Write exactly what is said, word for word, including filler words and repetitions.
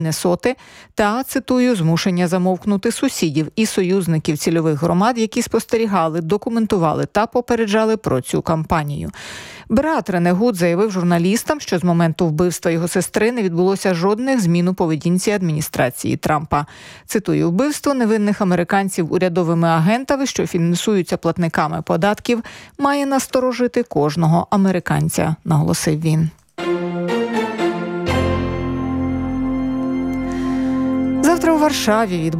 Міннесоти та, цитую, змушення замовкнути сусідів і союзників цільових громад, які спостерігали, документували та попереджали про цю кампанію. Брат Рене Гуд заявив журналістам, що з моменту вбивства його сестри не відбулося жодних змін у поведінці адміністрації Трампа. Цитую, вбивство невинних американців урядовими агентами, що фінансуються платниками податків, має насторожити кожного американця, наголосив він. Завтра у Варшаві відбудеться